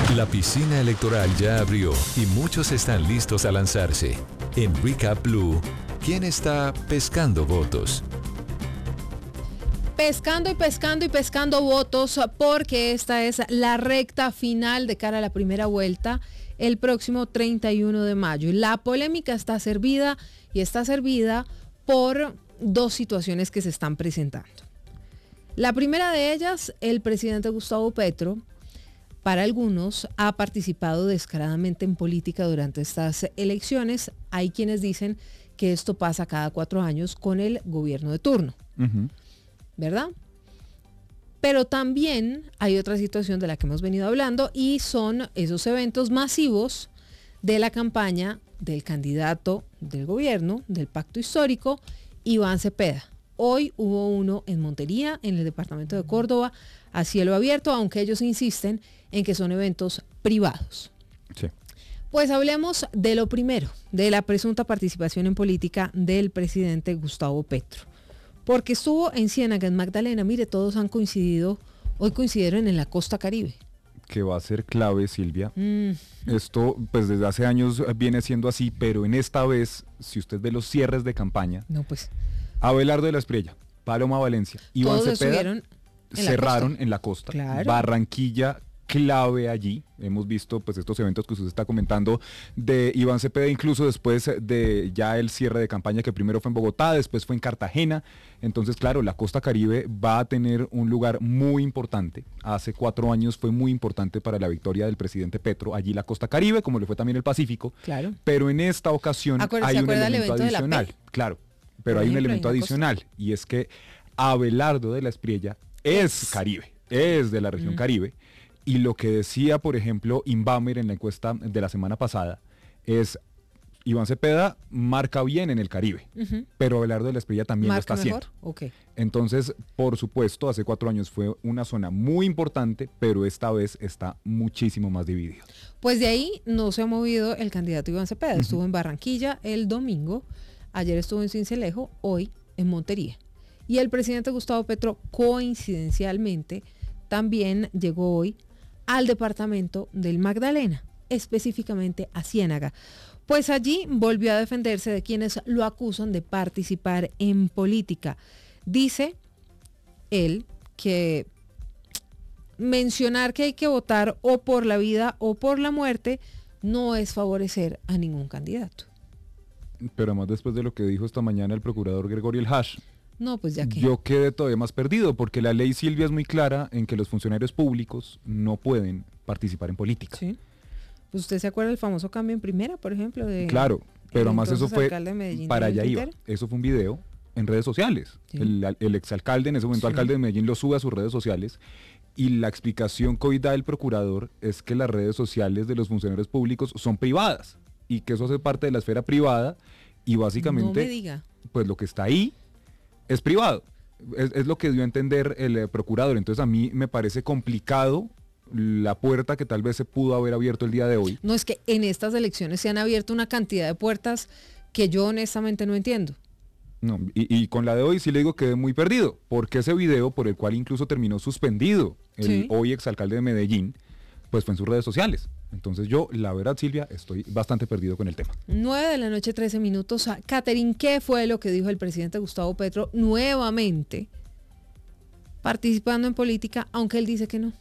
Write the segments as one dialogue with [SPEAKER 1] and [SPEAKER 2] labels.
[SPEAKER 1] La piscina electoral ya abrió y muchos están listos a lanzarse. En Recap Blue, ¿quién está pescando votos?
[SPEAKER 2] Pescando y pescando y pescando votos, porque esta es la recta final de cara a la primera vuelta el próximo 31 de mayo. La polémica está servida y está servida por dos situaciones que se están presentando. La primera de ellas, el presidente Gustavo Petro, para algunos, ha participado descaradamente en política durante estas elecciones. Hay quienes dicen que esto pasa cada 4 años con el gobierno de turno. ¿Verdad? Pero también hay otra situación de la que hemos venido hablando y son esos eventos masivos de la campaña del candidato del gobierno, del pacto histórico, Iván Cepeda. Hoy hubo uno en Montería, en el departamento de Córdoba, a cielo abierto, aunque ellos insisten en que son eventos privados.
[SPEAKER 3] Sí.
[SPEAKER 2] Pues hablemos de lo primero, de la presunta participación en política del presidente Gustavo Petro. Porque estuvo en Ciénaga, en Magdalena. Mire, todos han coincidido, hoy coincidieron en la costa Caribe.
[SPEAKER 3] Que va a ser clave, Silvia. Esto, pues desde hace años viene siendo así, pero en esta vez, si usted ve los cierres de campaña,
[SPEAKER 2] No, pues.
[SPEAKER 3] Abelardo de la Espriella, Paloma Valencia, Iván
[SPEAKER 2] Todos
[SPEAKER 3] Cepeda cerraron en la costa.
[SPEAKER 2] Claro.
[SPEAKER 3] Barranquilla, clave allí. Hemos visto pues estos eventos que usted está comentando de Iván Cepeda, incluso después de ya el cierre de campaña, que primero fue en Bogotá, después fue en Cartagena. Entonces, claro, la costa Caribe va a tener un lugar muy importante. Hace 4 años fue muy importante para la victoria del presidente Petro, allí la costa Caribe, como le fue también el Pacífico.
[SPEAKER 2] Claro.
[SPEAKER 3] Pero en esta ocasión hay un elemento adicional. Claro, pero hay un elemento adicional, y es que Abelardo de la Espriella es Caribe, es de la región Caribe. Y lo que decía, por ejemplo, Inbamer en la encuesta de la semana pasada es: Iván Cepeda marca bien en el Caribe, pero Abelardo de la Espriella también lo está haciendo.
[SPEAKER 2] Okay.
[SPEAKER 3] Entonces, por supuesto, hace 4 años fue una zona muy importante, pero esta vez está muchísimo más dividido.
[SPEAKER 2] Pues de ahí no se ha movido el candidato Iván Cepeda. Estuvo en Barranquilla el domingo, ayer estuvo en Sincelejo, hoy en Montería. Y el presidente Gustavo Petro, coincidencialmente, también llegó hoy al departamento del Magdalena, específicamente a Ciénaga. Pues allí volvió a defenderse de quienes lo acusan de participar en política. Dice él que mencionar que hay que votar o por la vida o por la muerte no es favorecer a ningún candidato.
[SPEAKER 3] Pero además, después de lo que dijo esta mañana el procurador Gregorio El Hash,
[SPEAKER 2] No, pues ya que.
[SPEAKER 3] yo quedé todavía más perdido, porque la ley, Silvia, es muy clara en que los funcionarios públicos no pueden participar en política.
[SPEAKER 2] Sí. Pues usted se acuerda del famoso cambio en primera, por ejemplo, de.
[SPEAKER 3] Claro, pero además eso fue,
[SPEAKER 2] Medellín,
[SPEAKER 3] para allá iba, eso fue un video en redes sociales.
[SPEAKER 2] Sí.
[SPEAKER 3] El exalcalde, en ese momento alcalde de Medellín, lo sube a sus redes sociales, y la explicación que hoy da el procurador es que las redes sociales de los funcionarios públicos son privadas, y que eso hace parte de la esfera privada, y básicamente,
[SPEAKER 2] No me diga.
[SPEAKER 3] pues lo que está ahí es privado. Es lo que dio a entender el procurador. Entonces, a mí me parece complicado la puerta que tal vez se pudo haber abierto el día de hoy.
[SPEAKER 2] No, es que en estas elecciones se han abierto una cantidad de puertas que yo honestamente no entiendo.
[SPEAKER 3] No, y con la de hoy sí le digo que quedé muy perdido, porque ese video, por el cual incluso terminó suspendido el hoy exalcalde de Medellín, pues fue en sus redes sociales. Entonces yo, la verdad, Silvia, estoy bastante perdido con el tema.
[SPEAKER 2] 9:13 p.m. Catherine, ¿qué fue lo que dijo el presidente Gustavo Petro nuevamente participando en política, aunque él dice que no?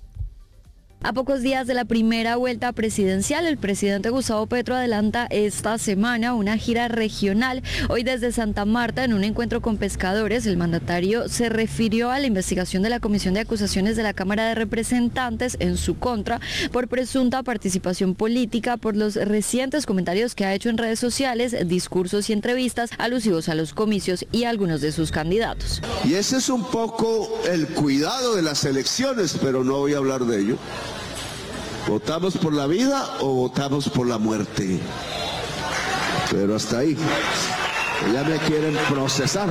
[SPEAKER 4] A pocos días de la primera vuelta presidencial, el presidente Gustavo Petro adelanta esta semana una gira regional. Hoy desde Santa Marta, en un encuentro con pescadores, el mandatario se refirió a la investigación de la Comisión de Acusaciones de la Cámara de Representantes en su contra por presunta participación política, por los recientes comentarios que ha hecho en redes sociales, discursos y entrevistas alusivos a los comicios y a algunos de sus candidatos.
[SPEAKER 5] Y ese es un poco el cuidado de las elecciones, pero no voy a hablar de ello. ¿Votamos por la vida o votamos por la muerte? Pero hasta ahí. Ya me quieren procesar.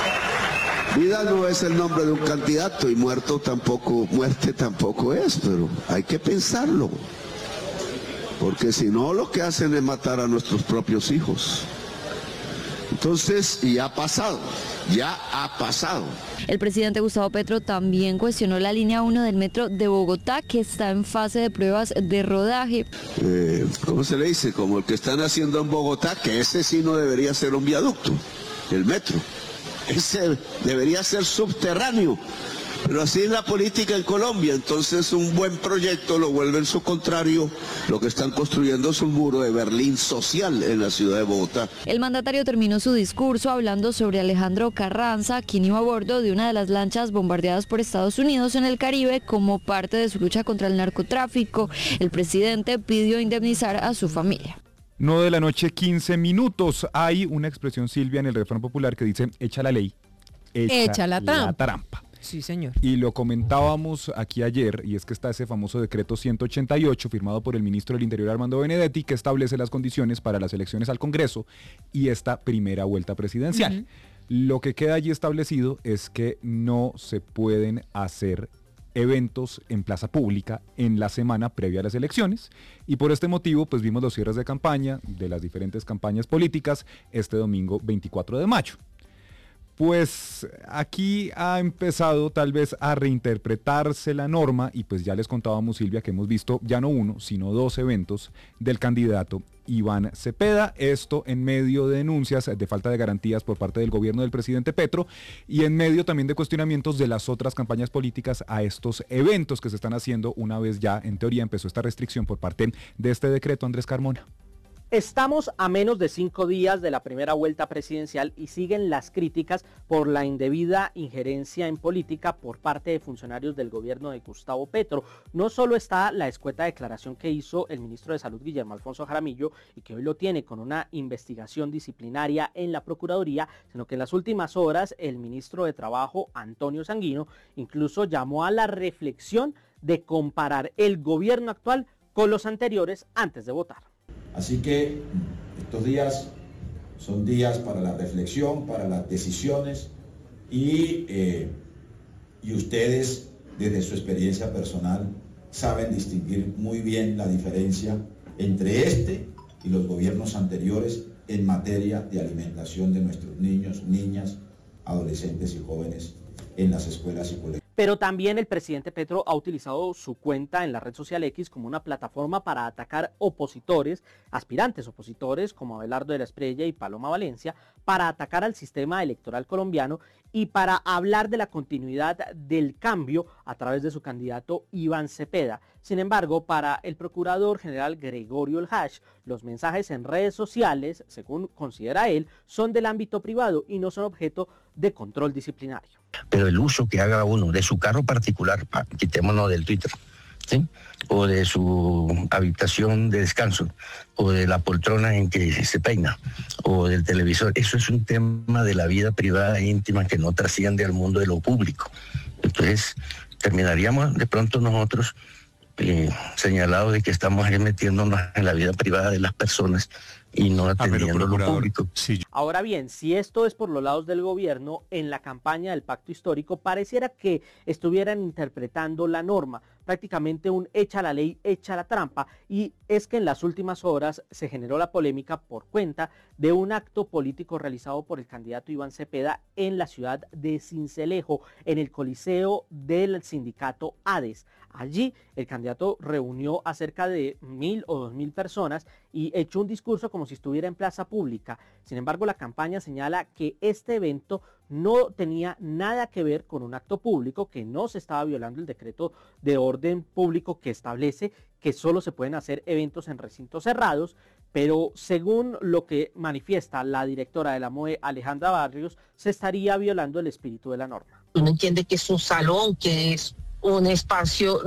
[SPEAKER 5] Vida no es el nombre de un candidato y muerte tampoco es, pero hay que pensarlo. Porque si no, lo que hacen es matar a nuestros propios hijos. Entonces, y ha pasado, ya ha pasado.
[SPEAKER 4] El presidente Gustavo Petro también cuestionó la línea 1 del metro de Bogotá, que está en fase de pruebas de rodaje.
[SPEAKER 5] ¿Cómo se le dice? Como el que están haciendo en Bogotá, que ese sí no debería ser un viaducto, el metro. Ese debería ser subterráneo. Pero así es la política en Colombia, entonces un buen proyecto lo vuelve en su contrario. Lo que están construyendo es un muro de Berlín social en la ciudad de Bogotá.
[SPEAKER 4] El mandatario terminó su discurso hablando sobre Alejandro Carranza, quien iba a bordo de una de las lanchas bombardeadas por Estados Unidos en el Caribe como parte de su lucha contra el narcotráfico. El presidente pidió indemnizar a su familia.
[SPEAKER 3] 9 de la noche, 15 minutos. Hay una expresión, Silvia, en el refrán popular que dice, echa la ley, echa la trampa.
[SPEAKER 2] Sí, señor.
[SPEAKER 3] Y lo comentábamos aquí ayer, y es que está ese famoso decreto 188 firmado por el ministro del Interior Armando Benedetti, que establece las condiciones para las elecciones al Congreso y esta primera vuelta presidencial. Lo que queda allí establecido es que no se pueden hacer eventos en plaza pública en la semana previa a las elecciones, y por este motivo pues vimos los cierres de campaña de las diferentes campañas políticas este domingo 24 de mayo. Pues aquí ha empezado tal vez a reinterpretarse la norma y pues ya les contábamos, Silvia, que hemos visto ya no uno, sino 2 eventos del candidato Iván Cepeda, esto en medio de denuncias de falta de garantías por parte del gobierno del presidente Petro y en medio también de cuestionamientos de las otras campañas políticas a estos eventos que se están haciendo una vez ya en teoría empezó esta restricción por parte de este decreto. Andrés Carmona.
[SPEAKER 6] Estamos a menos de 5 días de la primera vuelta presidencial y siguen las críticas por la indebida injerencia en política por parte de funcionarios del gobierno de Gustavo Petro. No solo está la escueta declaración que hizo el ministro de Salud Guillermo Alfonso Jaramillo y que hoy lo tiene con una investigación disciplinaria en la Procuraduría, sino que en las últimas horas el ministro de Trabajo Antonio Sanguino incluso llamó a la reflexión de comparar el gobierno actual con los anteriores antes de votar.
[SPEAKER 7] Así que estos días son días para la reflexión, para las decisiones y ustedes desde su experiencia personal saben distinguir muy bien la diferencia entre este y los gobiernos anteriores en materia de alimentación de nuestros niños, niñas, adolescentes y jóvenes en las escuelas y colegios.
[SPEAKER 6] Pero también el presidente Petro ha utilizado su cuenta en la red social X como una plataforma para atacar opositores, aspirantes opositores como Abelardo de la Espriella y Paloma Valencia, para atacar al sistema electoral colombiano y para hablar de la continuidad del cambio a través de su candidato Iván Cepeda. Sin embargo, para el procurador general Gregorio El Hash, los mensajes en redes sociales, según considera él, son del ámbito privado y no son objeto de control disciplinario.
[SPEAKER 8] Pero el uso que haga uno de su carro particular, quitémonos del Twitter, ¿sí? O de su habitación de descanso, o de la poltrona en que se peina, o del televisor, eso es un tema de la vida privada e íntima que no trasciende al mundo de lo público. Entonces, terminaríamos de pronto nosotros señalados de que estamos metiéndonos en la vida privada de las personas y no atendiendo lo público.
[SPEAKER 6] Sí. Ahora bien, si esto es por los lados del gobierno, en la campaña del pacto histórico pareciera que estuvieran interpretando la norma, prácticamente un echa la ley, echa la trampa, y es que en las últimas horas se generó la polémica por cuenta de un acto político realizado por el candidato Iván Cepeda en la ciudad de Sincelejo, en el coliseo del sindicato ADES. Allí el candidato reunió a cerca de 1.000 o 2.000 personas y echó un discurso como si estuviera en plaza pública. Sin embargo, la campaña señala que este evento no tenía nada que ver con un acto público, que no se estaba violando el decreto de orden público que establece que solo se pueden hacer eventos en recintos cerrados, pero según lo que manifiesta la directora de la MOE, Alejandra Barrios, se estaría violando el espíritu de la norma.
[SPEAKER 9] Uno entiende que es un salón, que es un espacio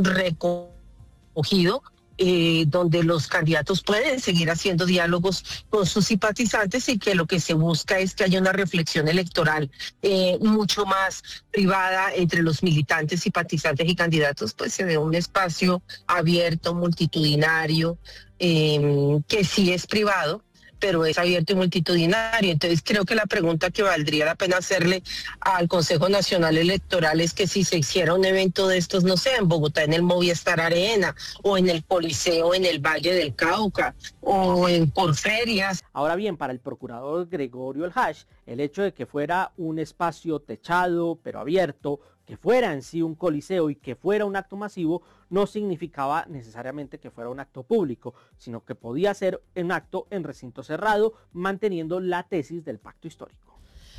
[SPEAKER 9] recogido, donde los candidatos pueden seguir haciendo diálogos con sus simpatizantes y que lo que se busca es que haya una reflexión electoral mucho más privada entre los militantes, simpatizantes y candidatos, pues se dé un espacio abierto, multitudinario, que sí es privado, pero es abierto y multitudinario. Entonces creo que la pregunta que valdría la pena hacerle al Consejo Nacional Electoral es que si se hiciera un evento de estos, no sé, en Bogotá, en el Movistar Arena, o en el Coliseo, en el Valle del Cauca, o en Porferias.
[SPEAKER 6] Ahora bien, para el procurador Gregorio El Hash, el hecho de que fuera un espacio techado, pero abierto, que fuera en sí un coliseo y que fuera un acto masivo, no significaba necesariamente que fuera un acto público, sino que podía ser un acto en recinto cerrado, manteniendo la tesis del pacto histórico.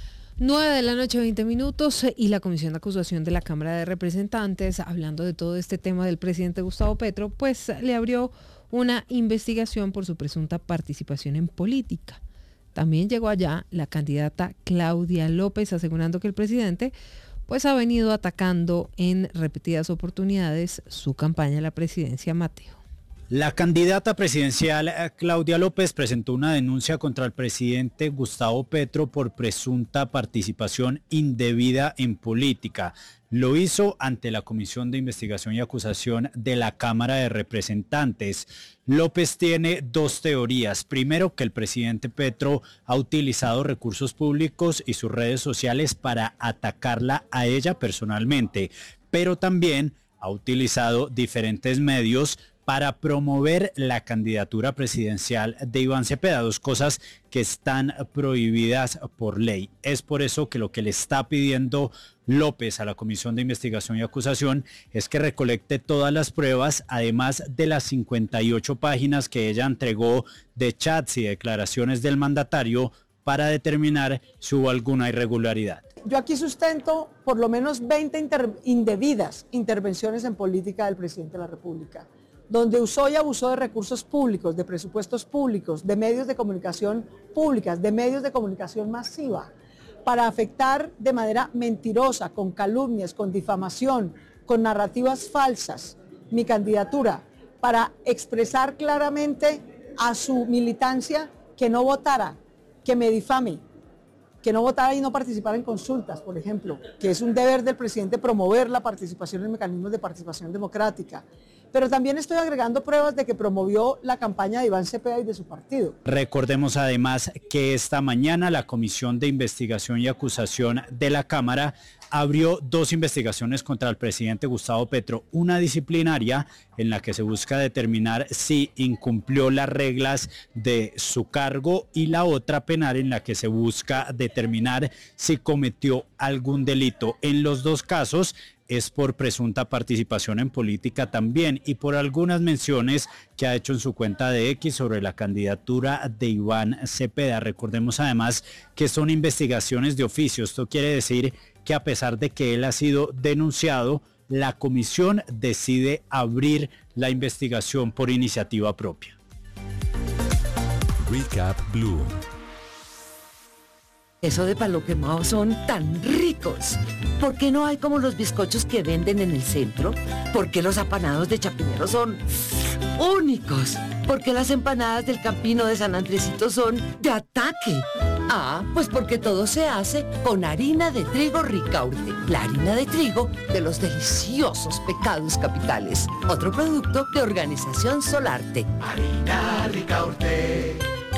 [SPEAKER 2] 9:20 a.m. y la Comisión de Acusación de la Cámara de Representantes, hablando de todo este tema del presidente Gustavo Petro, pues le abrió una investigación por su presunta participación en política. También llegó allá la candidata Claudia López, asegurando que el presidente pues ha venido atacando en repetidas oportunidades su campaña a la presidencia. Mateo.
[SPEAKER 10] La candidata presidencial Claudia López presentó una denuncia contra el presidente Gustavo Petro por presunta participación indebida en política. Lo hizo ante la Comisión de Investigación y Acusación de la Cámara de Representantes. López tiene dos teorías. Primero, que el presidente Petro ha utilizado recursos públicos y sus redes sociales para atacarla a ella personalmente, pero también ha utilizado diferentes medios para promover la candidatura presidencial de Iván Cepeda, dos cosas que están prohibidas por ley. Es por eso que lo que le está pidiendo López a la Comisión de Investigación y Acusación es que recolecte todas las pruebas, además de las 58 páginas que ella entregó de chats y declaraciones del mandatario, para determinar si hubo alguna irregularidad.
[SPEAKER 11] Yo aquí sustento por lo menos 20 indebidas intervenciones en política del presidente de la República, donde usó y abusó de recursos públicos, de presupuestos públicos, de medios de comunicación públicas, de medios de comunicación masiva, para afectar de manera mentirosa, con calumnias, con difamación, con narrativas falsas, mi candidatura, para expresar claramente a su militancia que no votara, que me difame, que no votara y no participara en consultas, por ejemplo, que es un deber del presidente promover la participación en mecanismos de participación democrática. Pero también estoy agregando pruebas de que promovió la campaña de Iván Cepeda y de su partido.
[SPEAKER 10] Recordemos además que esta mañana la Comisión de Investigación y Acusación de la Cámara abrió dos investigaciones contra el presidente Gustavo Petro, una disciplinaria en la que se busca determinar si incumplió las reglas de su cargo y la otra penal en la que se busca determinar si cometió algún delito. En los dos casos es por presunta participación en política también y por algunas menciones que ha hecho en su cuenta de X sobre la candidatura de Iván Cepeda. Recordemos además que son investigaciones de oficio. Esto quiere decir que a pesar de que él ha sido denunciado, la comisión decide abrir la investigación por iniciativa propia.
[SPEAKER 1] Recap Blue.
[SPEAKER 12] Eso de palo quemado son tan ricos. ¿Por qué no hay como los bizcochos que venden en el centro? ¿Por qué los apanados de Chapinero son únicos? ¿Por qué las empanadas del Campino de San Andresito son de ataque? Ah, pues porque todo se hace con harina de trigo Ricaurte, la harina de trigo de los deliciosos Pecados Capitales. Otro producto de Organización Solarte.
[SPEAKER 13] Harina Ricaurte.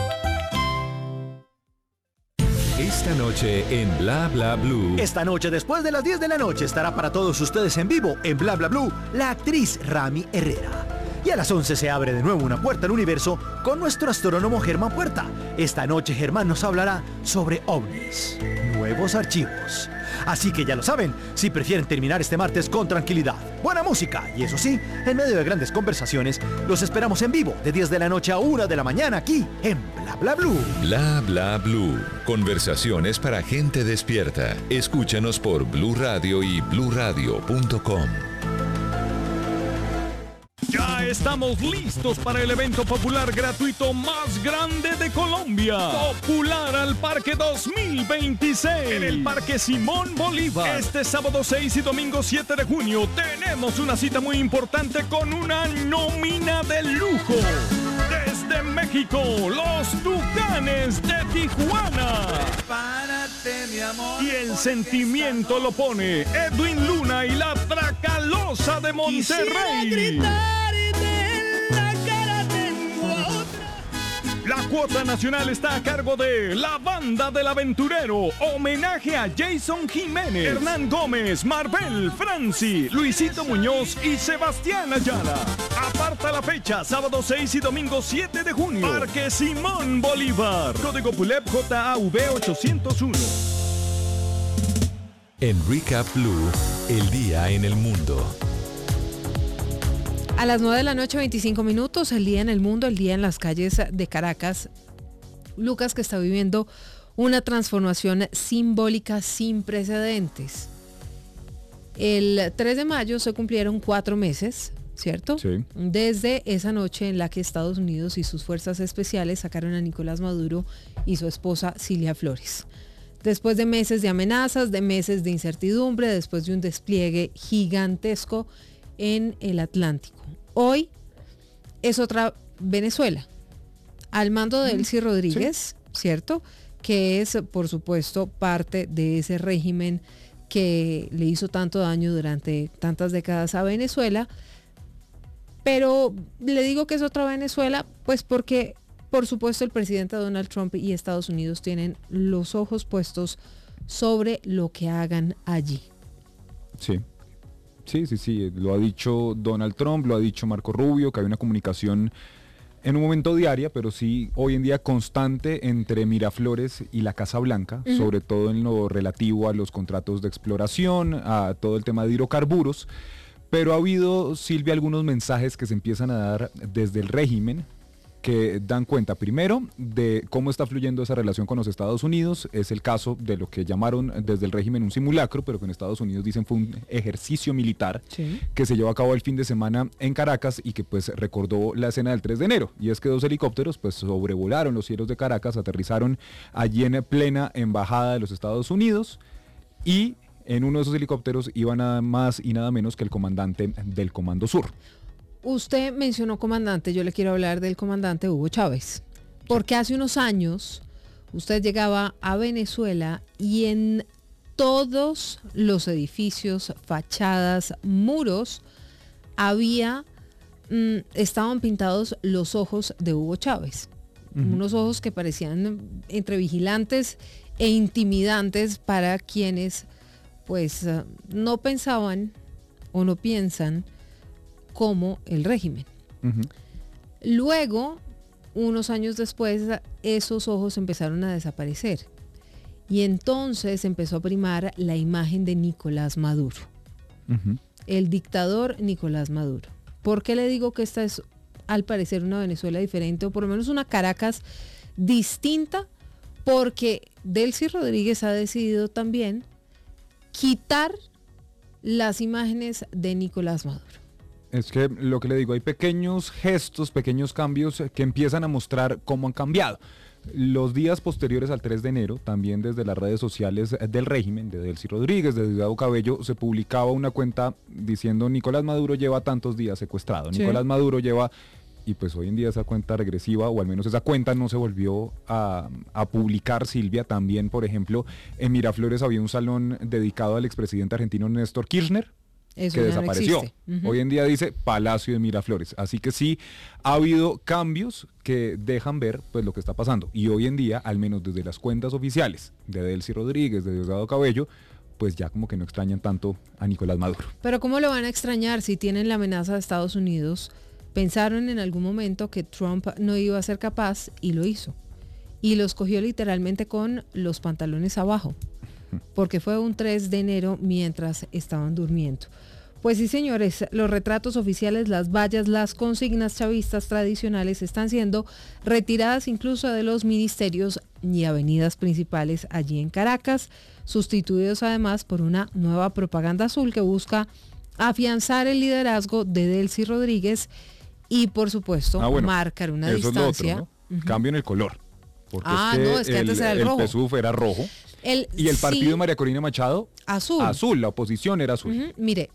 [SPEAKER 1] Esta noche en Bla Bla Blue.
[SPEAKER 14] Esta noche, después de las 10 de la noche, estará para todos ustedes en vivo en Bla Bla Blue la actriz Rami Herrera. Y a las 11 se abre de nuevo una puerta al universo con nuestro astrónomo Germán Puerta. Esta noche Germán nos hablará sobre ovnis, nuevos archivos. Así que ya lo saben, si prefieren terminar este martes con tranquilidad, buena música y eso sí, en medio de grandes conversaciones, los esperamos en vivo de 10 de la noche a 1 de la mañana aquí en Bla Bla Blue.
[SPEAKER 1] Bla Bla Blue. Conversaciones para gente despierta. Escúchanos por Blue Radio y bluradio.com.
[SPEAKER 15] Ya estamos listos para el evento popular gratuito más grande de Colombia. Popular al Parque 2026. En el Parque Simón Bolívar. Este sábado 6 y domingo 7 de junio tenemos una cita muy importante con una nómina de lujo. Desde México, los Tucanes de Tijuana.
[SPEAKER 13] Prepárate, mi amor.
[SPEAKER 15] Y el sentimiento lo pone Edwin Luna y la Tracalosa de Monterrey.
[SPEAKER 13] Quisiera gritar y de la cara tengo a otra.
[SPEAKER 15] La cuota nacional está a cargo de La Banda del Aventurero. Homenaje a Jason Jiménez, Hernán Gómez, Marvel, Franci, Luisito Muñoz y Sebastián Ayala. Aparta la fecha, sábado 6 y domingo 7 de junio. Parque Simón Bolívar. Código PULEP JAV 801.
[SPEAKER 1] En Recap Blue, el día en el mundo.
[SPEAKER 2] A las 9 de la noche, 25 minutos, el día en el mundo, el día en las calles de Caracas. Lucas, que está viviendo una transformación simbólica sin precedentes. El 3 de mayo se cumplieron 4 meses, ¿cierto?
[SPEAKER 3] Sí.
[SPEAKER 2] Desde esa noche en la que Estados Unidos y sus fuerzas especiales sacaron a Nicolás Maduro y su esposa Cilia Flores. Después de meses de amenazas, de meses de incertidumbre, después de un despliegue gigantesco en el Atlántico. Hoy es otra Venezuela, al mando de Delcy Rodríguez, sí, ¿cierto? Que es, por supuesto, parte de ese régimen que le hizo tanto daño durante tantas décadas a Venezuela. Pero le digo que es otra Venezuela, pues porque, por supuesto, el presidente Donald Trump y Estados Unidos tienen los ojos puestos sobre lo que hagan allí.
[SPEAKER 3] Sí. Sí, lo ha dicho Donald Trump, lo ha dicho Marco Rubio, que hay una comunicación en un momento diaria, pero sí hoy en día constante entre Miraflores y la Casa Blanca, sobre todo en lo relativo a los contratos de exploración, a todo el tema de hidrocarburos, pero ha habido, Silvia, algunos mensajes que se empiezan a dar desde el régimen que dan cuenta primero de cómo está fluyendo esa relación con los Estados Unidos. Es el caso de lo que llamaron desde el régimen un simulacro, pero que en Estados Unidos dicen fue un ejercicio militar, sí, que se llevó a cabo el fin de semana en Caracas y que pues recordó la escena del 3 de enero. Y es que 2 helicópteros pues sobrevolaron los cielos de Caracas, aterrizaron allí en plena embajada de los Estados Unidos y en uno de esos helicópteros iba nada más y nada menos que el comandante del Comando Sur.
[SPEAKER 2] Usted mencionó comandante, yo le quiero hablar del comandante Hugo Chávez, porque hace unos años usted llegaba a Venezuela y en todos los edificios, fachadas, muros, estaban pintados los ojos de Hugo Chávez, unos ojos que parecían entre vigilantes e intimidantes para quienes pues no pensaban o no piensan como el régimen. Luego, unos años después, esos ojos empezaron a desaparecer y entonces empezó a primar la imagen de Nicolás Maduro, el dictador Nicolás Maduro. ¿Por qué le digo que esta es al parecer una Venezuela diferente o por lo menos una Caracas distinta? Porque Delcy Rodríguez ha decidido también quitar las imágenes de Nicolás Maduro.
[SPEAKER 3] Es que lo que le digo, hay pequeños gestos, pequeños cambios que empiezan a mostrar cómo han cambiado. Los días posteriores al 3 de enero, también desde las redes sociales del régimen, de Delcy Rodríguez, de Diosdado Cabello, se publicaba una cuenta diciendo Nicolás Maduro lleva tantos días secuestrado, sí, Nicolás Maduro lleva... Y pues hoy en día esa cuenta regresiva, o al menos esa cuenta no se volvió a publicar, Silvia. También, por ejemplo, en Miraflores había un salón dedicado al expresidente argentino Néstor Kirchner, eso que desapareció. No, hoy en día dice Palacio de Miraflores. Así que sí, ha habido cambios que dejan ver pues lo que está pasando. Y hoy en día, al menos desde las cuentas oficiales de Delcy Rodríguez, de Diosdado Cabello, pues ya como que no extrañan tanto a Nicolás Maduro.
[SPEAKER 2] Pero ¿cómo lo van a extrañar si tienen la amenaza de Estados Unidos? Pensaron en algún momento que Trump no iba a ser capaz y lo hizo. Y los cogió literalmente con los pantalones abajo, porque fue un 3 de enero mientras estaban durmiendo. Pues sí, señores, los retratos oficiales, las vallas, las consignas chavistas tradicionales están siendo retiradas incluso de los ministerios y avenidas principales allí en Caracas, sustituidos además por una nueva propaganda azul que busca afianzar el liderazgo de Delcy Rodríguez y, por supuesto, marcar una distancia.
[SPEAKER 3] Es lo otro, ¿no? Cambio en el color. Porque
[SPEAKER 2] es que antes era el rojo.
[SPEAKER 3] El PSUV era rojo. Y el partido de María Corina Machado, azul. La oposición era azul.
[SPEAKER 2] Mire,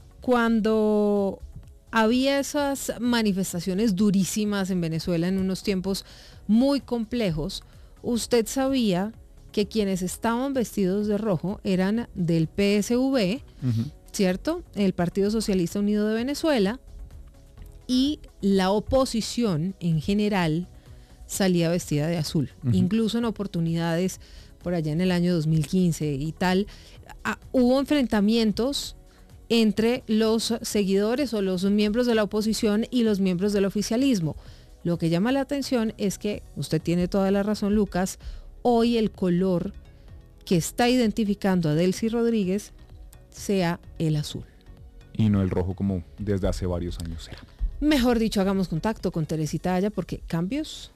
[SPEAKER 2] cuando había esas manifestaciones durísimas en Venezuela en unos tiempos muy complejos, usted sabía que quienes estaban vestidos de rojo eran del PSV, ¿cierto? El Partido Socialista Unido de Venezuela, y la oposición en general salía vestida de azul. Incluso en oportunidades por allá en el año 2015 y tal, hubo enfrentamientos entre los seguidores o los miembros de la oposición y los miembros del oficialismo. Lo que llama la atención es que, usted tiene toda la razón, Lucas, hoy el color que está identificando a Delcy Rodríguez sea el azul.
[SPEAKER 3] Y no el rojo como desde hace varios años era.
[SPEAKER 2] Mejor dicho, hagamos contacto con Teresita Aya porque cambios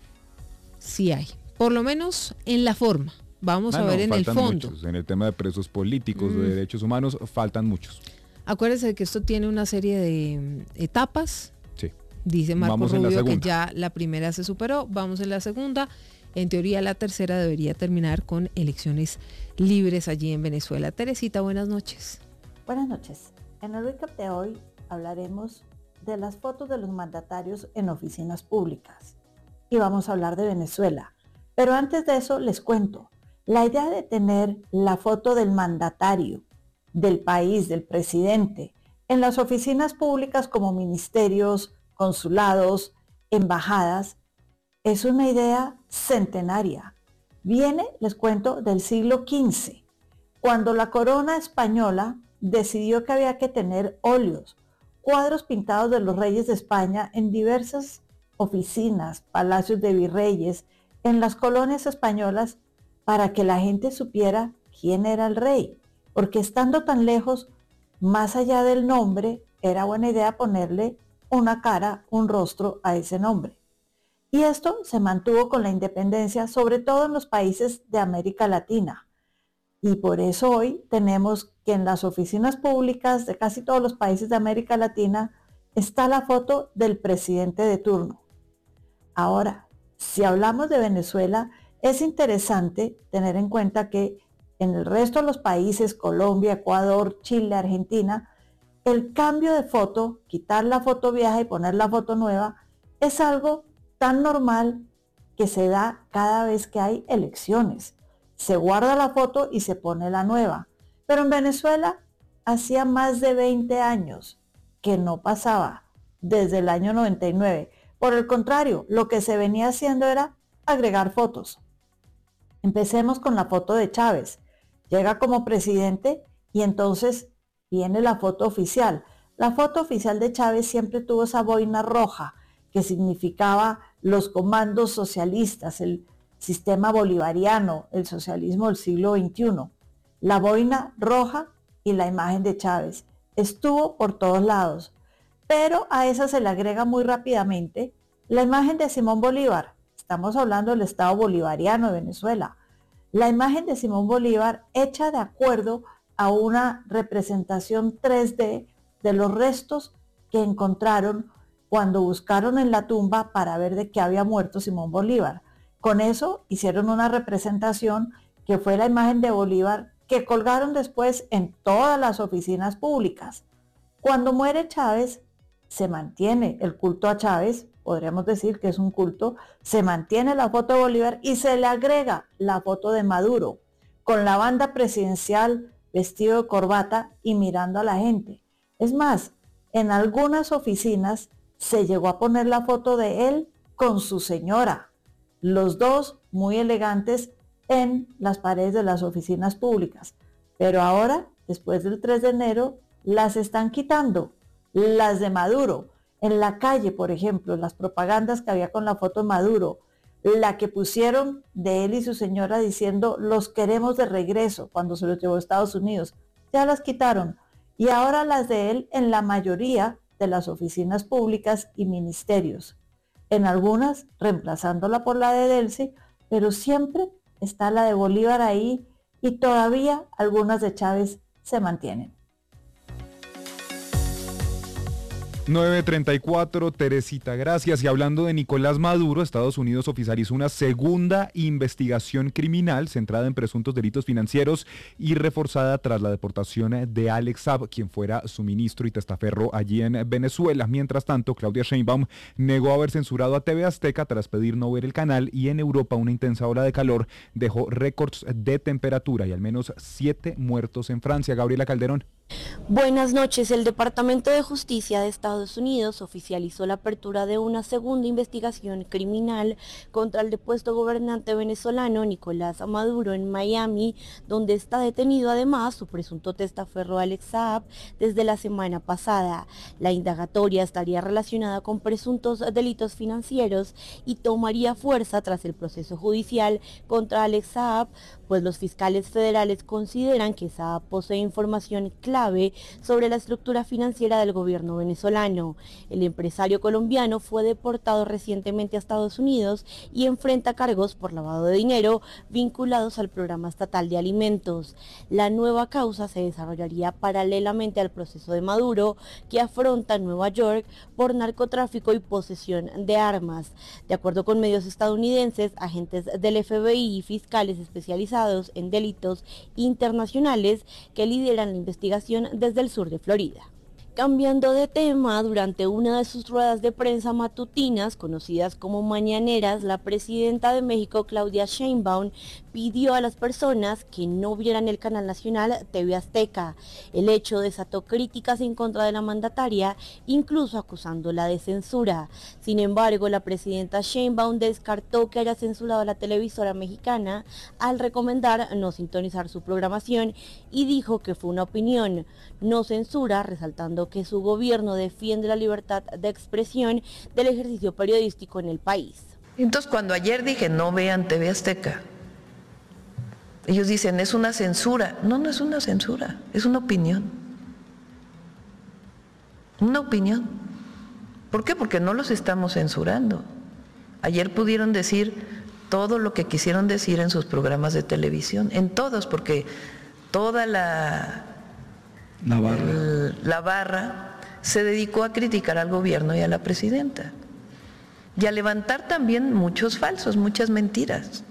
[SPEAKER 2] sí hay. Por lo menos en la forma. Vamos a ver en el fondo.
[SPEAKER 3] Muchos. En el tema de presos políticos, de derechos humanos, faltan muchos.
[SPEAKER 2] Acuérdese que esto tiene una serie de etapas.
[SPEAKER 3] Sí.
[SPEAKER 2] Dice Marco Rubio que ya la primera se superó. Vamos en la segunda. En teoría la tercera debería terminar con elecciones libres allí en Venezuela. Teresita, buenas noches.
[SPEAKER 16] Buenas noches. En el recap de hoy hablaremos de las fotos de los mandatarios en oficinas públicas. Y vamos a hablar de Venezuela. Pero antes de eso les cuento. La idea de tener la foto del mandatario, del país, del presidente, en las oficinas públicas como ministerios, consulados, embajadas, es una idea centenaria. Viene, les cuento, del siglo XV, cuando la corona española decidió que había que tener óleos, cuadros pintados de los reyes de España en diversas oficinas, palacios de virreyes, en las colonias españolas, para que la gente supiera quién era el rey. Porque estando tan lejos, más allá del nombre, era buena idea ponerle una cara, un rostro a ese nombre. Y esto se mantuvo con la independencia, sobre todo en los países de América Latina. Y por eso hoy tenemos que en las oficinas públicas de casi todos los países de América Latina está la foto del presidente de turno. Ahora, si hablamos de Venezuela, es interesante tener en cuenta que en el resto de los países, Colombia, Ecuador, Chile, Argentina, el cambio de foto, quitar la foto vieja y poner la foto nueva, es algo tan normal que se da cada vez que hay elecciones. Se guarda la foto y se pone la nueva. Pero en Venezuela hacía más de 20 años que no pasaba, desde el año 99. Por el contrario, lo que se venía haciendo era agregar fotos. Empecemos con la foto de Chávez. Llega como presidente y entonces viene la foto oficial. La foto oficial de Chávez siempre tuvo esa boina roja que significaba los comandos socialistas, el sistema bolivariano, el socialismo del siglo XXI. La boina roja y la imagen de Chávez. Estuvo por todos lados. Pero a esa se le agrega muy rápidamente la imagen de Simón Bolívar. Estamos hablando del Estado Bolivariano de Venezuela. La imagen de Simón Bolívar hecha de acuerdo a una representación 3D de los restos que encontraron cuando buscaron en la tumba para ver de qué había muerto Simón Bolívar. Con eso hicieron una representación que fue la imagen de Bolívar que colgaron después en todas las oficinas públicas. Cuando muere Chávez, se mantiene el culto a Chávez, podríamos decir que es un culto, se mantiene la foto de Bolívar y se le agrega la foto de Maduro, con la banda presidencial vestido de corbata y mirando a la gente. Es más, en algunas oficinas se llegó a poner la foto de él con su señora, los dos muy elegantes en las paredes de las oficinas públicas. Pero ahora, después del 3 de enero, las están quitando, las de Maduro. En la calle, por ejemplo, las propagandas que había con la foto de Maduro, la que pusieron de él y su señora diciendo los queremos de regreso cuando se los llevó a Estados Unidos, ya las quitaron. Y ahora las de él en la mayoría de las oficinas públicas y ministerios. En algunas reemplazándola por la de Delcy, pero siempre está la de Bolívar ahí y todavía algunas de Chávez se mantienen.
[SPEAKER 3] 9:34, Teresita, gracias. Y hablando de Nicolás Maduro, Estados Unidos oficializó una segunda investigación criminal centrada en presuntos delitos financieros y reforzada tras la deportación de Alex Saab, quien fuera su ministro y testaferro allí en Venezuela. Mientras tanto, Claudia Sheinbaum negó haber censurado a TV Azteca tras pedir no ver el canal, y en Europa una intensa ola de calor dejó récords de temperatura y al menos 7 muertos en Francia. Gabriela Calderón.
[SPEAKER 17] Buenas noches. El Departamento de Justicia de Estados Unidos oficializó la apertura de una segunda investigación criminal contra el depuesto gobernante venezolano Nicolás Maduro en Miami, donde está detenido además su presunto testaferro Alex Saab desde la semana pasada. La indagatoria estaría relacionada con presuntos delitos financieros y tomaría fuerza tras el proceso judicial contra Alex Saab, pues los fiscales federales consideran que Saab posee información clave sobre la estructura financiera del gobierno venezolano. El empresario colombiano fue deportado recientemente a Estados Unidos y enfrenta cargos por lavado de dinero vinculados al programa estatal de alimentos. La nueva causa se desarrollaría paralelamente al proceso de Maduro, que afronta en Nueva York por narcotráfico y posesión de armas. De acuerdo con medios estadounidenses, agentes del FBI y fiscales especializados en delitos internacionales que lideran la investigación desde el sur de Florida. Cambiando de tema, durante una de sus ruedas de prensa matutinas, conocidas como mañaneras, la presidenta de México, Claudia Sheinbaum, pidió a las personas que no vieran el canal nacional TV Azteca. El hecho desató críticas en contra de la mandataria, incluso acusándola de censura. Sin embargo, la presidenta Sheinbaum descartó que haya censurado a la televisora mexicana al recomendar no sintonizar su programación y dijo que fue una opinión, no censura, resaltando que su gobierno defiende la libertad de expresión del ejercicio periodístico en el país.
[SPEAKER 18] Entonces, cuando ayer dije no vean TV Azteca, ellos dicen es una censura. No, no es una censura, es una opinión. Una opinión. ¿Por qué? Porque no los estamos censurando. Ayer pudieron decir todo lo que quisieron decir en sus programas de televisión, en todos, porque toda la barra se dedicó a criticar al gobierno y a la presidenta y a levantar también muchos falsos, muchas mentiras.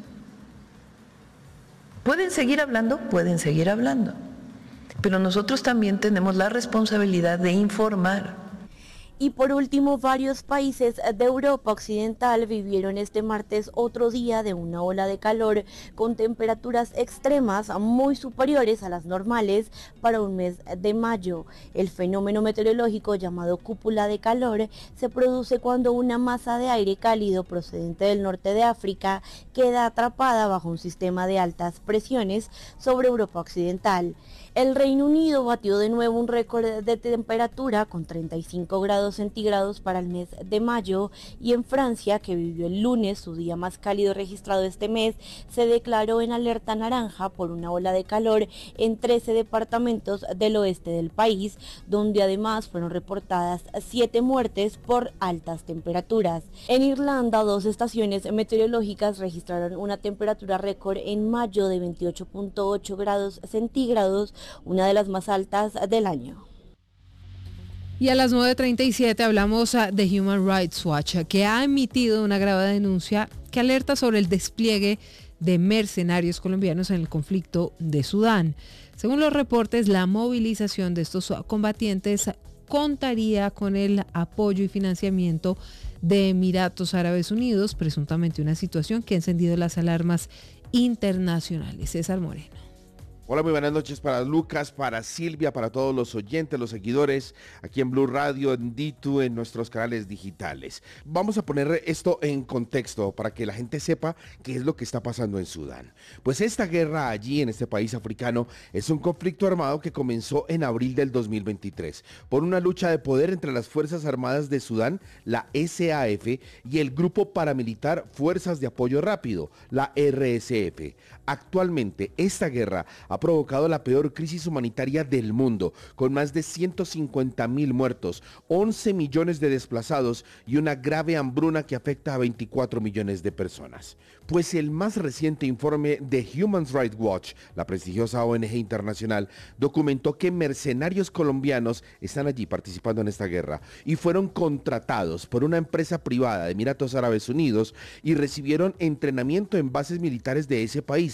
[SPEAKER 18] ¿Pueden seguir hablando? Pueden seguir hablando, pero nosotros también tenemos la responsabilidad de informar.
[SPEAKER 17] Y por último, varios países de Europa Occidental vivieron este martes otro día de una ola de calor con temperaturas extremas muy superiores a las normales para un mes de mayo. El fenómeno meteorológico llamado cúpula de calor se produce cuando una masa de aire cálido procedente del norte de África queda atrapada bajo un sistema de altas presiones sobre Europa Occidental. El Reino Unido batió de nuevo un récord de temperatura con 35 grados centígrados para el mes de mayo, y en Francia, que vivió el lunes su día más cálido registrado este mes, se declaró en alerta naranja por una ola de calor en 13 departamentos del oeste del país, donde además fueron reportadas 7 muertes por altas temperaturas. En Irlanda, 2 estaciones meteorológicas registraron una temperatura récord en mayo de 28.8 grados centígrados, una de las más altas del año.
[SPEAKER 2] Y a las 9:37 hablamos de Human Rights Watch, que ha emitido una grave denuncia que alerta sobre el despliegue de mercenarios colombianos en el conflicto de Sudán. Según los reportes, la movilización de estos combatientes contaría con el apoyo y financiamiento de Emiratos Árabes Unidos, presuntamente una situación que ha encendido las alarmas internacionales. César Moreno.
[SPEAKER 19] Hola, muy buenas noches para Lucas, para Silvia, para todos los oyentes, los seguidores, aquí en Blue Radio, en D2, en nuestros canales digitales. Vamos a poner esto en contexto para que la gente sepa qué es lo que está pasando en Sudán. Pues esta guerra allí, en este país africano, es un conflicto armado que comenzó en abril del 2023 por una lucha de poder entre las Fuerzas Armadas de Sudán, la SAF, y el grupo paramilitar Fuerzas de Apoyo Rápido, la RSF. Actualmente, esta guerra ha provocado la peor crisis humanitaria del mundo, con más de 150.000 muertos, 11 millones de desplazados y una grave hambruna que afecta a 24 millones de personas. Pues el más reciente informe de Human Rights Watch, la prestigiosa ONG internacional, documentó que mercenarios colombianos están allí participando en esta guerra y fueron contratados por una empresa privada de Emiratos Árabes Unidos y recibieron entrenamiento en bases militares de ese país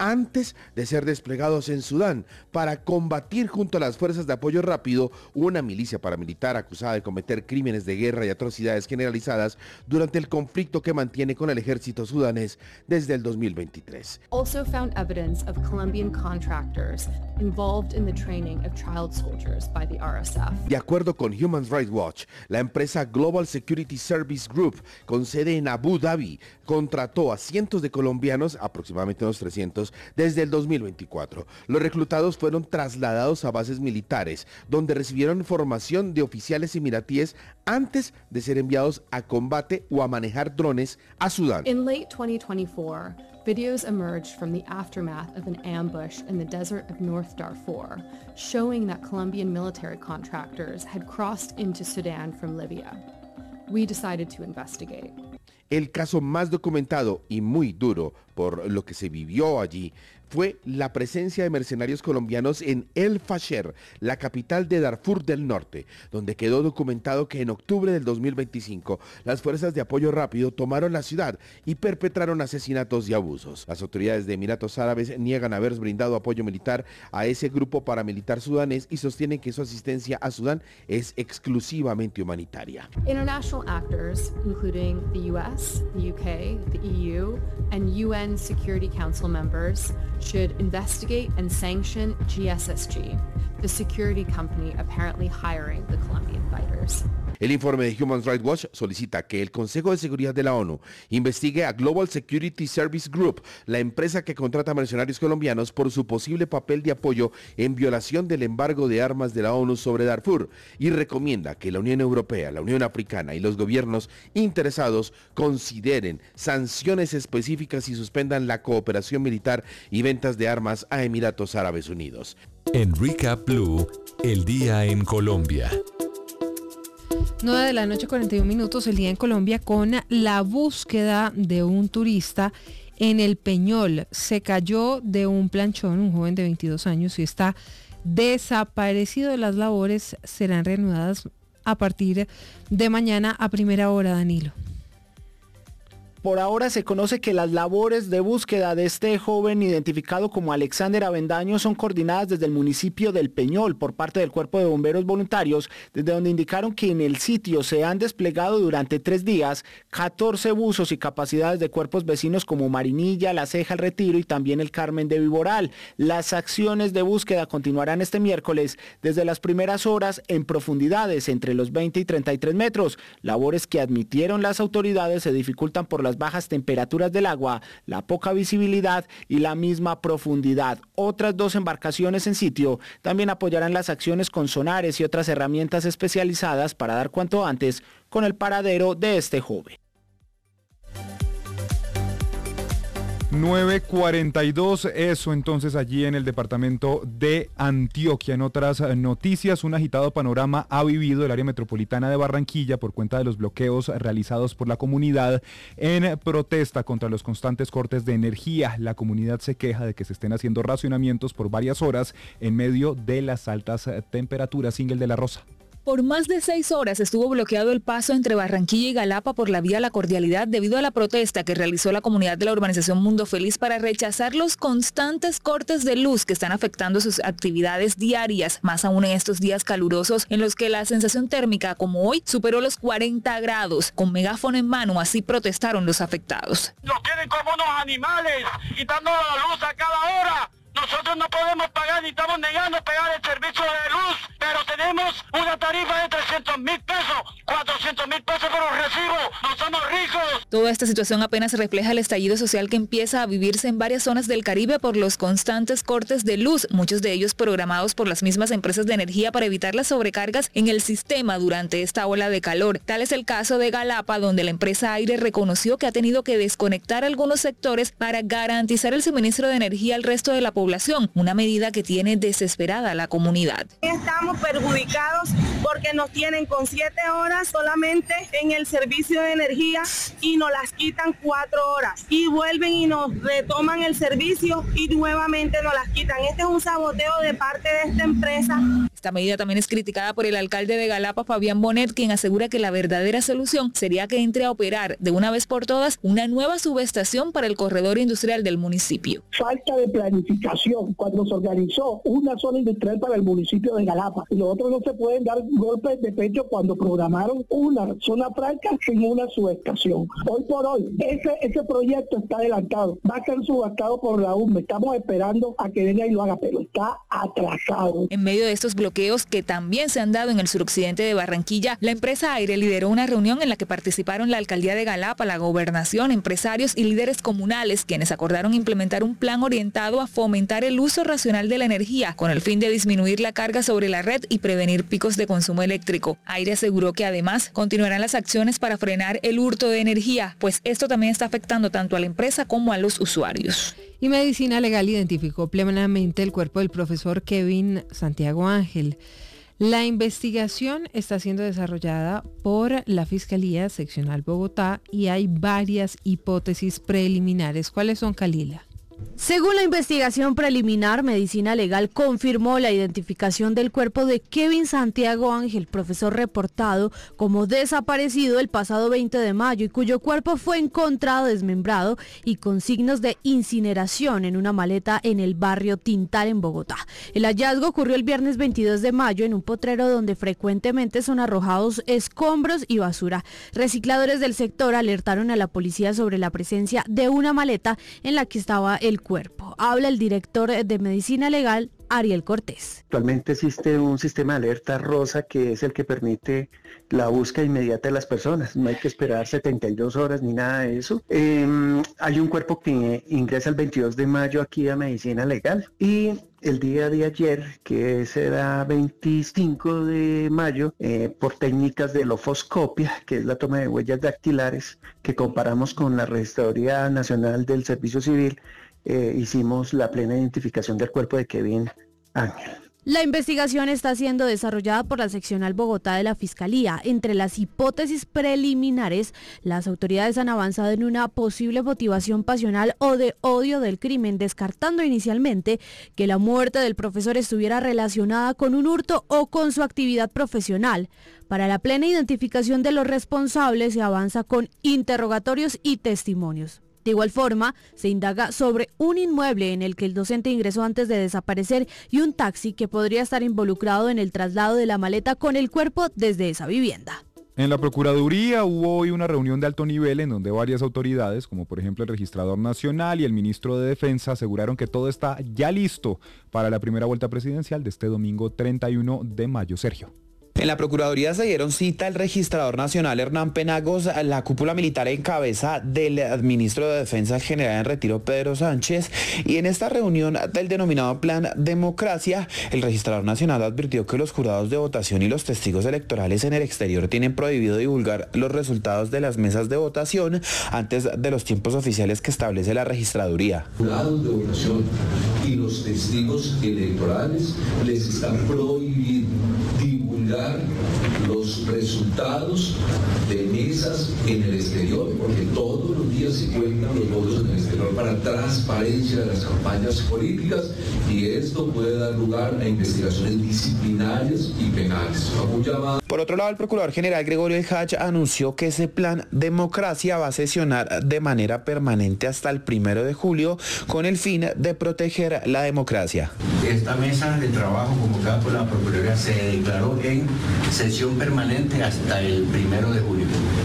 [SPEAKER 19] antes de ser desplegados en Sudán para combatir junto a las fuerzas de apoyo rápido una milicia paramilitar acusada de cometer crímenes de guerra y atrocidades generalizadas durante el conflicto que mantiene con el ejército sudanés desde el 2023.
[SPEAKER 20] Also found evidence of Colombian contractors involved in the training of child soldiers by the RSF.
[SPEAKER 19] De acuerdo con Human Rights Watch, la empresa Global Security Service Group, con sede en Abu Dhabi, contrató a cientos de colombianos, aproximadamente unos 300, desde el 2024. Los reclutados fueron trasladados a bases militares, donde recibieron formación de oficiales emiratíes antes de ser enviados a combate o a manejar drones a Sudán.
[SPEAKER 20] In late 2024, videos emerged from the aftermath of an ambush in the desert of North Darfur, showing that Colombian military contractors had crossed into Sudan from Libya. We decided to investigate.
[SPEAKER 19] El caso más documentado y muy duro por lo que se vivió allí fue la presencia de mercenarios colombianos en El Fasher, la capital de Darfur del Norte, donde quedó documentado que en octubre del 2025 las fuerzas de apoyo rápido tomaron la ciudad y perpetraron asesinatos y abusos. Las autoridades de Emiratos Árabes niegan haber brindado apoyo militar a ese grupo paramilitar sudanés y sostienen que su asistencia a Sudán es exclusivamente humanitaria.
[SPEAKER 20] International actors, including the US, the UK, the EU, and UN Security Council members, should investigate and sanction GSSG, the security company apparently hiring the Colombian fighters.
[SPEAKER 19] El informe de Human Rights Watch solicita que el Consejo de Seguridad de la ONU investigue a Global Security Service Group, la empresa que contrata mercenarios colombianos, por su posible papel de apoyo en violación del embargo de armas de la ONU sobre Darfur, y recomienda que la Unión Europea, la Unión Africana y los gobiernos interesados consideren sanciones específicas y suspendan la cooperación militar y ventas de armas a Emiratos Árabes Unidos.
[SPEAKER 1] En Recap Blue, el día en Colombia.
[SPEAKER 2] 9 de la noche, 41 minutos, el día en Colombia, con la búsqueda de un turista en el Peñol. Se cayó de un planchón, un joven de 22 años, y está desaparecido. Las labores serán reanudadas a partir de mañana a primera hora, Danilo.
[SPEAKER 21] Por ahora se conoce que las labores de búsqueda de este joven identificado como Alexander Avendaño son coordinadas desde el municipio del Peñol por parte del Cuerpo de Bomberos Voluntarios, desde donde indicaron que en el sitio se han desplegado durante 3 días 14 buzos y capacidades de cuerpos vecinos como Marinilla, La Ceja, El Retiro y también el Carmen de Viboral. Las acciones de búsqueda continuarán este miércoles desde las primeras horas en profundidades entre los 20 y 33 metros, labores que admitieron las autoridades se dificultan por las bajas temperaturas del agua, la poca visibilidad y la misma profundidad. Otras 2 embarcaciones en sitio también apoyarán las acciones con sonares y otras herramientas especializadas para dar cuanto antes con el paradero de este joven.
[SPEAKER 3] 9:42, eso entonces allí en el departamento de Antioquia. En otras noticias, un agitado panorama ha vivido el área metropolitana de Barranquilla por cuenta de los bloqueos realizados por la comunidad en protesta contra los constantes cortes de energía. La comunidad se queja de que se estén haciendo racionamientos por varias horas en medio de las altas temperaturas. Ingel de la Rosa.
[SPEAKER 22] Por más de 6 horas estuvo bloqueado el paso entre Barranquilla y Galapa por la vía La Cordialidad debido a la protesta que realizó la comunidad de la urbanización Mundo Feliz para rechazar los constantes cortes de luz que están afectando sus actividades diarias, más aún en estos días calurosos en los que la sensación térmica, como hoy, superó los 40 grados. Con megáfono en mano, así protestaron los afectados.
[SPEAKER 23] Nos tienen como unos animales, quitándonos la luz a cada hora. Nosotros no podemos pagar ni estamos negando pagar el servicio de luz, pero tenemos una tarifa de 300.000 pesos, 400.000 pesos por un recibo, no somos ricos.
[SPEAKER 22] Toda esta situación apenas refleja el estallido social que empieza a vivirse en varias zonas del Caribe por los constantes cortes de luz, muchos de ellos programados por las mismas empresas de energía para evitar las sobrecargas en el sistema durante esta ola de calor. Tal es el caso de Galapa, donde la empresa Aire reconoció que ha tenido que desconectar algunos sectores para garantizar el suministro de energía al resto de la población, una medida que tiene desesperada a la comunidad.
[SPEAKER 24] Estamos perjudicados porque nos tienen con 7 horas solamente en el servicio de energía y
[SPEAKER 4] nos las quitan 4 horas y vuelven y nos retoman el servicio y nuevamente nos las quitan. Este es un saboteo de parte de esta empresa.
[SPEAKER 22] Esta medida también es criticada por el alcalde de Galapa, Fabián Bonet, quien asegura que la verdadera solución sería que entre a operar de una vez por todas una nueva subestación para el corredor industrial del municipio.
[SPEAKER 5] Falta de planificación cuando se organizó una zona industrial para el municipio de Galapa. Y los otros no se pueden dar golpes de pecho cuando programaron una zona franca sin una subestación. Hoy por hoy, ese proyecto está adelantado. Va a ser subastado por la UME. Estamos esperando a que venga y lo haga, pero está atrasado.
[SPEAKER 22] En medio de estos bloqueos que también se han dado en el suroccidente de Barranquilla, la empresa Aire lideró una reunión en la que participaron la alcaldía de Galapa, la gobernación, empresarios y líderes comunales, quienes acordaron implementar un plan orientado a fomentar el uso racional de la energía con el fin de disminuir la carga sobre la red y prevenir picos de consumo eléctrico. Aire aseguró que además continuarán las acciones para frenar el hurto de energía, pues esto también está afectando tanto a la empresa como a los usuarios.
[SPEAKER 2] Y Medicina Legal identificó plenamente el cuerpo del profesor Kevin Santiago Ángel. La investigación está siendo desarrollada por la Fiscalía Seccional Bogotá y hay varias hipótesis preliminares. ¿Cuáles son, Kalila?
[SPEAKER 7] Según la investigación preliminar, Medicina Legal confirmó la identificación del cuerpo de Kevin Santiago Ángel, profesor reportado como desaparecido el pasado 20 de mayo y cuyo cuerpo fue encontrado desmembrado y con signos de incineración en una maleta en el barrio Tintal en Bogotá. El hallazgo ocurrió el viernes 22 de mayo en un potrero donde frecuentemente son arrojados escombros y basura. Recicladores del sector alertaron a la policía sobre la presencia de una maleta en la que estaba el cuerpo. Habla el director de Medicina Legal, Ariel Cortés.
[SPEAKER 24] Actualmente existe un sistema de alerta rosa que es el que permite la búsqueda inmediata de las personas. No hay que esperar 72 horas ni nada de eso. Hay un cuerpo que ingresa el 22 de mayo aquí a Medicina Legal y el día de ayer, que será 25 de mayo, por técnicas de lofoscopia, que es la toma de huellas dactilares, que comparamos con la Registraduría Nacional del Servicio Civil, hicimos la plena identificación del cuerpo de Kevin Ángel.
[SPEAKER 7] La investigación está siendo desarrollada por la Seccional Bogotá de la Fiscalía. Entre las hipótesis preliminares, las autoridades han avanzado en una posible motivación pasional o de odio del crimen, descartando inicialmente que la muerte del profesor estuviera relacionada con un hurto o con su actividad profesional. Para la plena identificación de los responsables se avanza con interrogatorios y testimonios. De igual forma, se indaga sobre un inmueble en el que el docente ingresó antes de desaparecer y un taxi que podría estar involucrado en el traslado de la maleta con el cuerpo desde esa vivienda.
[SPEAKER 3] En la Procuraduría hubo hoy una reunión de alto nivel en donde varias autoridades, como por ejemplo el Registrador Nacional y el Ministro de Defensa, aseguraron que todo está ya listo para la primera vuelta presidencial de este domingo 31 de mayo. Sergio.
[SPEAKER 25] En la Procuraduría se dieron cita el Registrador Nacional Hernán Penagos, la cúpula militar en cabeza del Ministro de Defensa, el general en retiro Pedro Sánchez, y en esta reunión del denominado Plan Democracia, el Registrador Nacional advirtió que los jurados de votación y los testigos electorales en el exterior tienen prohibido divulgar los resultados de las mesas de votación antes de los tiempos oficiales que establece la Registraduría.
[SPEAKER 26] Los jurados de votación y los testigos electorales les están prohibiendo divulgar los resultados de mesas en el exterior, porque todos los días se cuentan los votos en el exterior para transparencia de las campañas políticas y esto puede dar lugar a investigaciones disciplinarias y penales.
[SPEAKER 25] Por otro lado, el Procurador General Gregorio El Hach anunció que ese Plan Democracia va a sesionar de manera permanente hasta el 1 de julio con el fin de proteger la democracia.
[SPEAKER 27] Esta mesa de trabajo convocada por la Procuraduría se declaró en sesión permanente hasta el 1 de julio.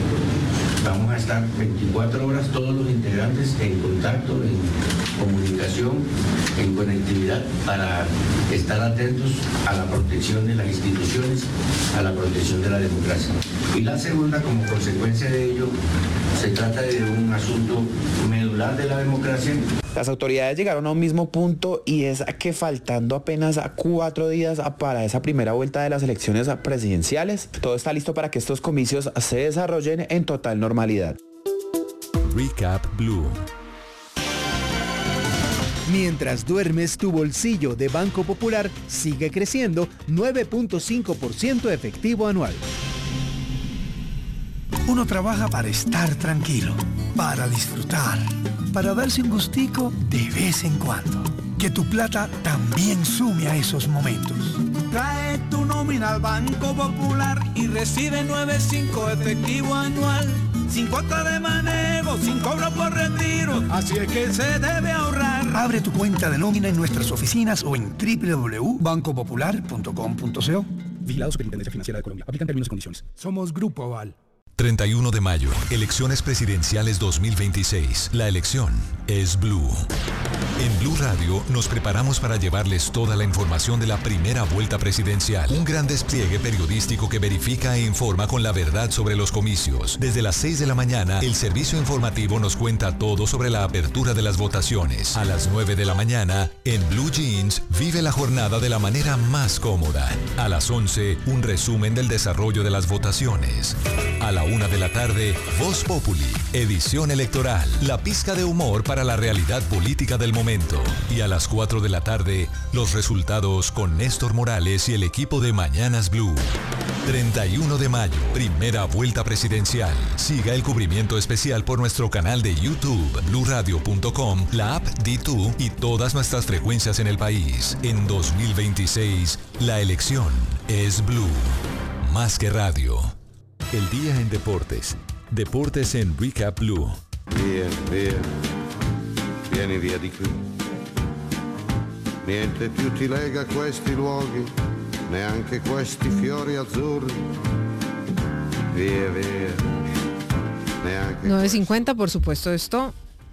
[SPEAKER 27] Vamos a estar 24 horas todos los integrantes en contacto, en comunicación, en conectividad para estar atentos a la protección de las instituciones, a la protección de la democracia. Y la segunda, como consecuencia de ello, se trata de un asunto medular de la democracia.
[SPEAKER 25] Las autoridades llegaron a un mismo punto y es que faltando apenas 4 días para esa primera vuelta de las elecciones presidenciales, todo está listo para que estos comicios se desarrollen en total normalidad.
[SPEAKER 1] Recap Blue.
[SPEAKER 14] Mientras duermes, tu bolsillo de Banco Popular sigue creciendo 9.5% efectivo anual.
[SPEAKER 6] Uno trabaja para estar tranquilo, para disfrutar, para darse un gustico de vez en cuando. Que tu plata también sume a esos momentos.
[SPEAKER 8] Trae tu nómina al Banco Popular y recibe 9.5 efectivo anual. Sin cuota de manejo, sin cobro por retiro. Así es que se debe ahorrar.
[SPEAKER 6] Abre tu cuenta de nómina en nuestras oficinas o en www.bancopopular.com.co.
[SPEAKER 9] Vigilado Superintendencia Financiera de Colombia. Aplican términos y condiciones.
[SPEAKER 6] Somos Grupo Aval.
[SPEAKER 1] 31 de mayo, elecciones presidenciales 2026. La elección es Blue. En Blue Radio nos preparamos para llevarles toda la información de la primera vuelta presidencial. Un gran despliegue periodístico que verifica e informa con la verdad sobre los comicios. Desde las 6 de la mañana, el servicio informativo nos cuenta todo sobre la apertura de las votaciones. A las 9 de la mañana, en Blue Jeans, vive la jornada de la manera más cómoda. A las 11, un resumen del desarrollo de las votaciones. A la 1 de la tarde, Voz Populi, edición electoral, la pizca de humor para la realidad política del momento. Y a las 4 de la tarde, los resultados con Néstor Morales y el equipo de Mañanas Blue. 31 de mayo, primera vuelta presidencial. Siga el cubrimiento especial por nuestro canal de YouTube, bluradio.com, la app D2 y todas nuestras frecuencias en el país. En 2026, la elección es Blue. Más que radio. El día en deportes. Deportes en Recap Blue.
[SPEAKER 10] Vieni via di qui. Niente più ti lega a questi luoghi, neanche questi fiori azzurri. Via, via.
[SPEAKER 2] 9:50, por supuesto, esto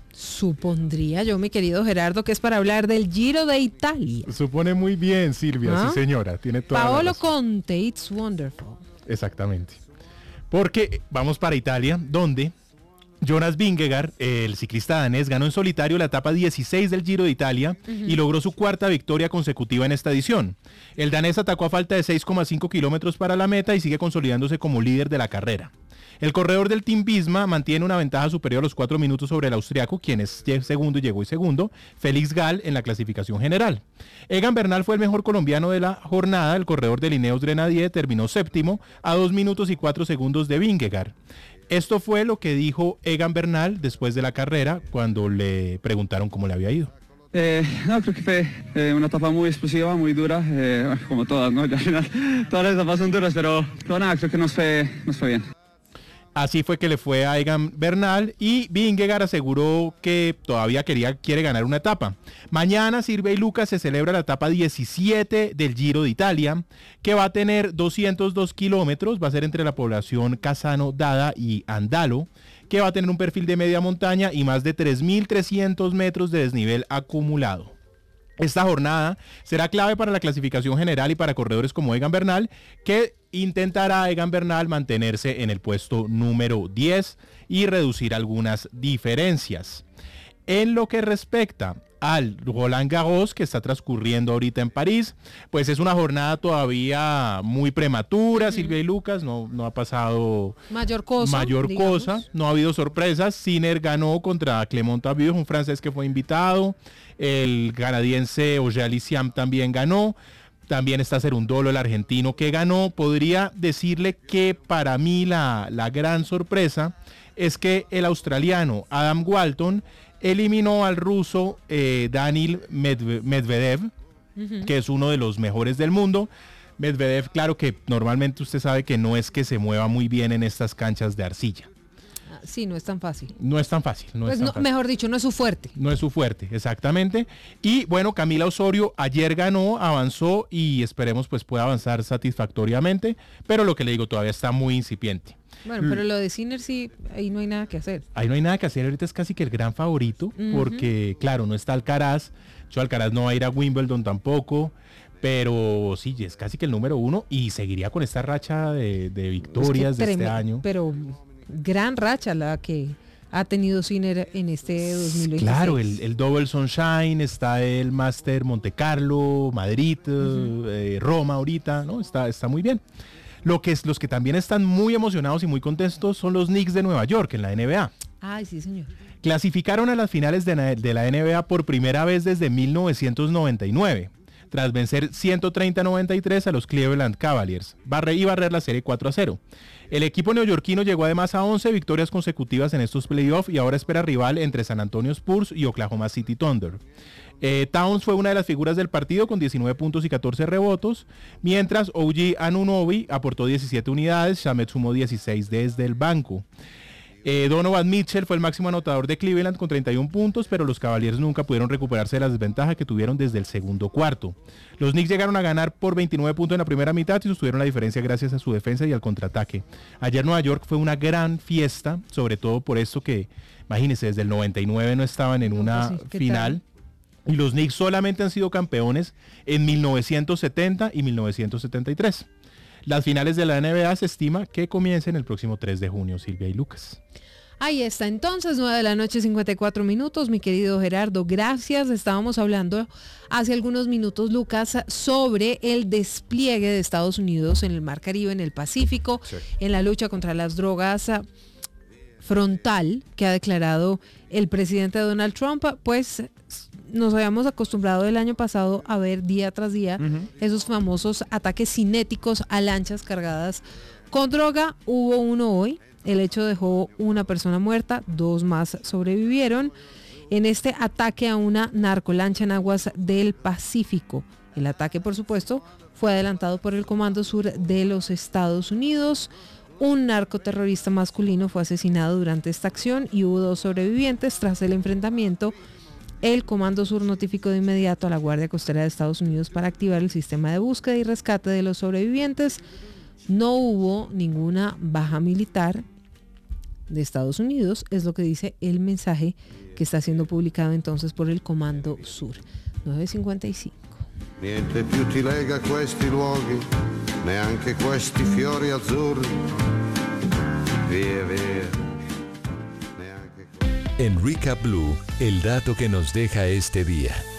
[SPEAKER 2] supondría yo, mi querido Gerardo, que es para hablar del Giro de Italia.
[SPEAKER 3] Supone muy bien, Silvia, sí señora, tiene toda
[SPEAKER 2] Paolo
[SPEAKER 3] la razón.
[SPEAKER 2] Conte, It's Wonderful.
[SPEAKER 3] Exactamente. Porque vamos para Italia, donde Jonas Vingegaard, el ciclista danés, ganó en solitario la etapa 16 del Giro de Italia y logró su cuarta victoria consecutiva en esta edición. El danés atacó a falta de 6,5 kilómetros para la meta y sigue consolidándose como líder de la carrera. El corredor del Team Visma mantiene una ventaja superior a los 4 minutos sobre el austriaco, quien es segundo y llegó segundo, Félix Gall, en la clasificación general. Egan Bernal fue el mejor colombiano de la jornada. El corredor del Ineos Grenadier terminó séptimo a 2 minutos y 4 segundos de Vingegaard. Esto fue lo que dijo Egan Bernal después de la carrera cuando le preguntaron cómo le había ido.
[SPEAKER 11] No, creo que fue una etapa muy explosiva, muy dura, como todas, ¿no? Al final todas las etapas son duras, pero nada, creo que nos fue bien.
[SPEAKER 3] Así fue que le fue a Egan Bernal y Vingegaard aseguró que todavía quiere ganar una etapa. Mañana Silvia y Lucas se celebra la etapa 17 del Giro de Italia, que va a tener 202 kilómetros, va a ser entre la población Cassano d'Adda y Andalo, que va a tener un perfil de media montaña y más de 3.300 metros de desnivel acumulado. Esta jornada será clave para la clasificación general y para corredores como Egan Bernal, que intentará Egan Bernal mantenerse en el puesto número 10 y reducir algunas diferencias. En lo que respecta al Roland Garros, que está transcurriendo ahorita en París, pues es una jornada todavía muy prematura, Silvia y Lucas, no ha pasado
[SPEAKER 2] mayor cosa,
[SPEAKER 3] no ha habido sorpresas. Sinner ganó contra Clement Taubira, un francés que fue invitado, el canadiense Auger Aliassime también ganó, también está Cerundolo, el argentino, que ganó. Podría decirle que para mí la gran sorpresa es que el australiano Adam Walton eliminó al ruso Daniil Medvedev, que es uno de los mejores del mundo. Medvedev, claro que normalmente usted sabe que no es que se mueva muy bien en estas canchas de arcilla.
[SPEAKER 2] Sí, no es tan fácil.
[SPEAKER 3] No es tan fácil.
[SPEAKER 2] Mejor dicho, no es su fuerte.
[SPEAKER 3] No es su fuerte, exactamente. Y bueno, Camila Osorio ayer ganó, avanzó y esperemos pues pueda avanzar satisfactoriamente, pero lo que le digo, todavía está muy incipiente.
[SPEAKER 2] Bueno, pero lo de Sinner sí, ahí no hay nada que hacer.
[SPEAKER 3] Ahí no hay nada que hacer, ahorita es casi que el gran favorito, porque claro, no está Alcaraz, Alcaraz no va a ir a Wimbledon tampoco, pero sí, es casi que el número 1 y seguiría con esta racha de victorias de este año.
[SPEAKER 2] Pero gran racha la que ha tenido Sinner en este 2026.
[SPEAKER 3] Claro, el Double Sunshine, está el Master Monte Carlo, Madrid, Roma ahorita, ¿no? Está muy bien. Los que también están muy emocionados y muy contentos son los Knicks de Nueva York en la NBA.
[SPEAKER 2] Ay, sí, señor.
[SPEAKER 3] Clasificaron a las finales de la NBA por primera vez desde 1999.
[SPEAKER 12] tras vencer 130-93 a los Cleveland Cavaliers y barrer la serie 4-0. El equipo neoyorquino llegó además a 11 victorias consecutivas en estos playoffs y ahora espera rival entre San Antonio Spurs y Oklahoma City Thunder. Towns fue una de las figuras del partido con 19 puntos y 14 rebotes, mientras OG Anunoby aportó 17 unidades, Shamet sumó 16 desde el banco. Donovan Mitchell fue el máximo anotador de Cleveland con 31 puntos, pero los Cavaliers nunca pudieron recuperarse de la desventaja que tuvieron desde el segundo cuarto. Los Knicks llegaron a ganar por 29 puntos en la primera mitad y sostuvieron la diferencia gracias a su defensa y al contraataque. Ayer Nueva York fue una gran fiesta, sobre todo por esto que, imagínense, desde el 99 no estaban en una final. Y los Knicks solamente han sido campeones en 1970 y 1973. Las finales de la NBA se estima que comiencen el próximo 3 de junio, Silvia y Lucas.
[SPEAKER 2] Ahí está, entonces, 9:54 p.m, mi querido Gerardo, gracias. Estábamos hablando hace algunos minutos, Lucas, sobre el despliegue de Estados Unidos en el Mar Caribe, en el Pacífico, en la lucha contra las drogas frontal que ha declarado el presidente Donald Trump. Pues nos habíamos acostumbrado el año pasado a ver día tras día esos famosos ataques cinéticos a lanchas cargadas con droga. Hubo uno hoy, el hecho dejó una persona muerta, 2 más sobrevivieron en este ataque a una narcolancha en aguas del Pacífico. El ataque, por supuesto, fue adelantado por el Comando Sur de los Estados Unidos. Un narcoterrorista masculino fue asesinado durante esta acción y hubo 2 sobrevivientes. Tras el enfrentamiento, el Comando Sur notificó de inmediato a la Guardia Costera de Estados Unidos para activar el sistema de búsqueda y rescate de los sobrevivientes. No hubo ninguna baja militar de Estados Unidos, es lo que dice el mensaje que está siendo publicado entonces por el Comando Sur. 9:55.
[SPEAKER 10] Niente più ti lega questi luoghi, neanche questi fiori azzurri. Via, via.
[SPEAKER 1] En Recap Blue, el dato que nos deja este día.